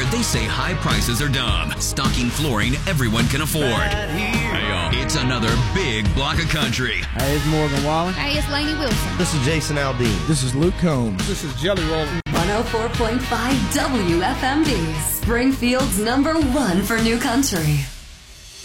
they say high prices are dumb. Stocking flooring everyone can afford. It's another big block of country. Hey, it's Morgan Wallen. Hey, it's Lainey Wilson. This is Jason Aldean. This is Luke Combs. This is Jelly Roll. 104.5 WFMD, Springfield's #1 for new country.